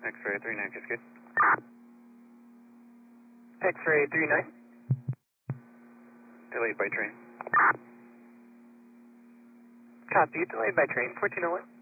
X-ray 39 is good. X-ray 39. Delayed by train. Copy, delayed by train, 1401.